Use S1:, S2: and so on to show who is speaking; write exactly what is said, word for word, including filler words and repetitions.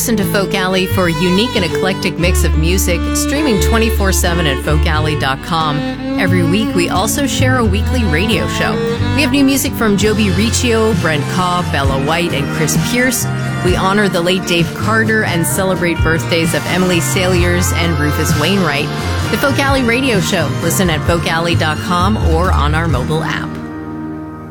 S1: listen to Folk Alley for a unique and eclectic mix of music, streaming twenty-four seven at folk alley dot com. Every week, we also share a weekly radio show. We have new music from Joby Riccio, Brent Cobb, Bella White, and Chris Pierce. We honor the late Dave Carter and celebrate birthdays of Emily Saliers and Rufus Wainwright. The Folk Alley Radio Show. Listen at folk alley dot com or on our mobile app.